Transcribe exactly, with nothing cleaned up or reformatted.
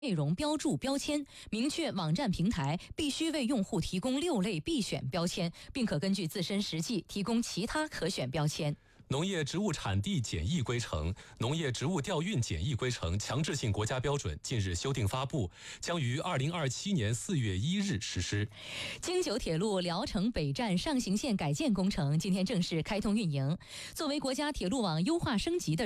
内容标注标签，明确网站平台必须为用户提供六类必选标签，并可根据自身实际提供其他可选标签。 农业植物产地检疫规程、农业植物调运检疫规程强制性国家标准近日修订发布，将于二零二七年四月一日实施。 京九铁路聊城北站上行线改建工程今天正式开通运营，作为国家铁路网优化升级的